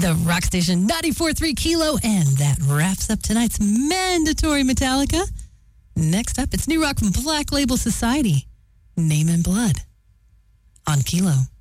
The Rock Station 94.3 Kilo, and that wraps up tonight's mandatory Metallica. Next up, it's new rock from Black Label Society, Name in Blood, on Kilo.